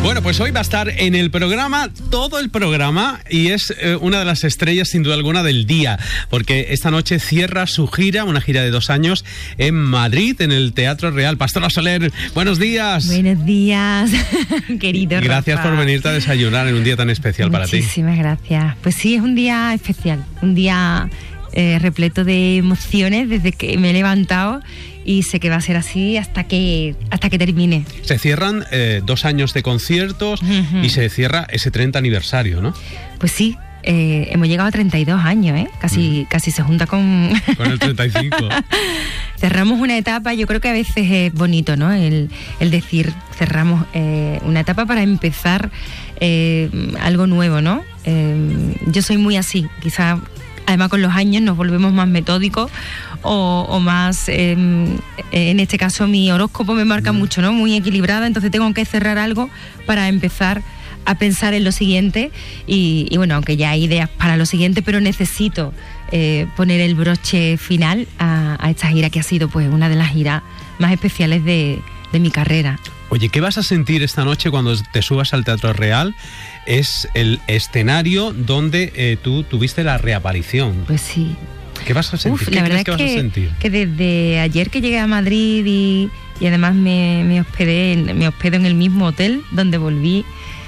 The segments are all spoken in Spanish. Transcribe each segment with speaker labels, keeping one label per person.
Speaker 1: Bueno, pues hoy va a estar en el programa, todo el programa, y es una de las estrellas sin duda alguna del día, porque esta noche cierra su gira, una gira de 2 años en Madrid, en el Teatro Real. Pastora Soler, buenos días.
Speaker 2: Buenos días, querido
Speaker 1: Gracias
Speaker 2: Rafa.
Speaker 1: por venirte a desayunar en un día tan especial para ti.
Speaker 2: Muchísimas gracias. Pues sí, es un día especial, un día repleto de emociones desde que me he levantado y sé que va a ser así hasta que termine.
Speaker 1: Se cierran 2 años de conciertos y se cierra ese 30 aniversario, ¿no?
Speaker 2: Pues sí. Hemos llegado a 32 años, casi se junta con
Speaker 1: el 35.
Speaker 2: Cerramos una etapa, yo creo que a veces es bonito, ¿no? El decir, cerramos una etapa para empezar algo nuevo, ¿no? Yo soy muy así, quizá además con los años nos volvemos más metódicos o más, en este caso mi horóscopo me marca mucho, ¿no? Muy equilibrada, entonces tengo que cerrar algo para empezar a pensar en lo siguiente y bueno, aunque ya hay ideas para lo siguiente, pero necesito poner el broche final a esta gira que ha sido pues una de las giras más especiales de mi carrera.
Speaker 1: Oye, ¿qué vas a sentir esta noche cuando te subas al Teatro Real? Es el escenario donde tú tuviste la reaparición.
Speaker 2: Pues sí.
Speaker 1: ¿Qué vas a sentir?
Speaker 2: La verdad es
Speaker 1: vas a sentir?
Speaker 2: Que desde ayer que llegué a Madrid y además me hospedo en el mismo hotel donde volví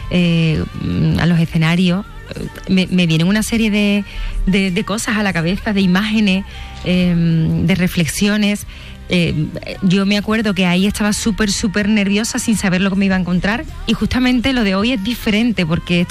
Speaker 2: a los escenarios, me vienen una serie de cosas a la cabeza, de imágenes, de reflexiones. Yo me acuerdo que ahí estaba súper nerviosa sin saber lo que me iba a encontrar, y justamente lo de hoy es diferente porque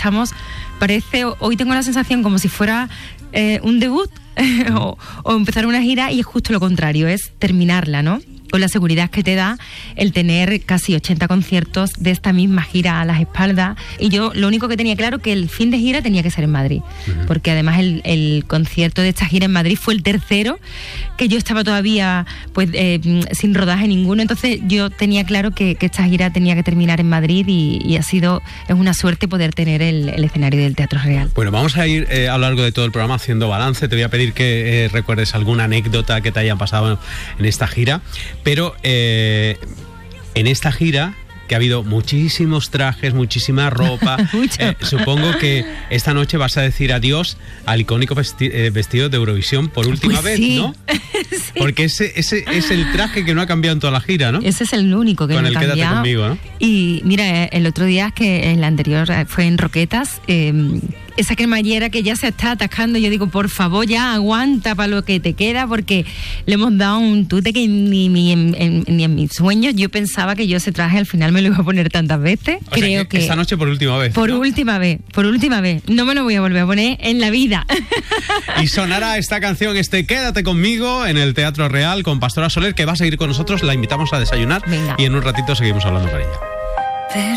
Speaker 2: hoy tengo la sensación como si fuera un debut o empezar una gira, y es justo lo contrario, es terminarla, ¿no? Con la seguridad que te da el tener casi 80 conciertos de esta misma gira a las espaldas. Y yo lo único que tenía claro que el fin de gira tenía que ser en Madrid, porque además el concierto de esta gira en Madrid fue el tercero, que yo estaba todavía pues sin rodaje ninguno, entonces yo tenía claro que esta gira tenía que terminar en Madrid y es una suerte poder tener el escenario del Teatro Real.
Speaker 1: Bueno, vamos a ir a lo largo de todo el programa haciendo balance. Te voy a pedir que recuerdes alguna anécdota que te haya pasado en esta gira. Pero en esta gira, que ha habido muchísimos trajes, muchísima ropa, supongo que esta noche vas a decir adiós al icónico vestido de Eurovisión por última vez,
Speaker 2: sí.
Speaker 1: ¿no?
Speaker 2: Sí.
Speaker 1: Porque ese es el traje que no ha cambiado en toda la gira, ¿no?
Speaker 2: Ese es el único que no ha cambiado.
Speaker 1: Con el Quédate conmigo, ¿no?
Speaker 2: Y mira, el otro día, que en la anterior fue en Roquetas, esa cremallera que ya se está atascando, yo digo, por favor, ya aguanta para lo que te queda, porque le hemos dado un tute que ni en mis sueños yo pensaba que yo ese traje al final me lo iba a poner tantas veces.
Speaker 1: O sea, que esta noche por última vez.
Speaker 2: Por
Speaker 1: ¿no?
Speaker 2: última vez. No me lo voy a volver a poner en la vida.
Speaker 1: Y sonará esta canción, Quédate conmigo, en el Teatro Real con Pastora Soler, que va a seguir con nosotros. La invitamos a desayunar.
Speaker 2: Venga.
Speaker 1: Y en un ratito seguimos hablando con ella.